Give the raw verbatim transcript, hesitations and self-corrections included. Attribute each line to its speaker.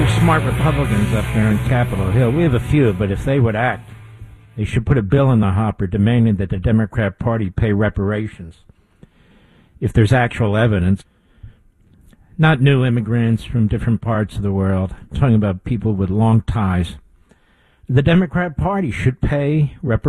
Speaker 1: smart Republicans up there on Capitol Hill. We have a few, but if they would act, they should put a bill in the hopper demanding that the Democrat Party pay reparations if there's actual evidence. Not new immigrants from different parts of the world. I'm talking about people with long ties. The Democrat Party should pay reparations.